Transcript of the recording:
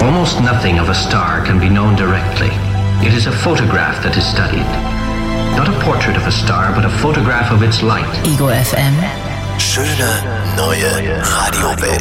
Almost nothing of a star can be known directly. It is a photograph that is studied. Not a portrait of a star, but a photograph of its light. Ego FM. Schöne neue Radiowelt.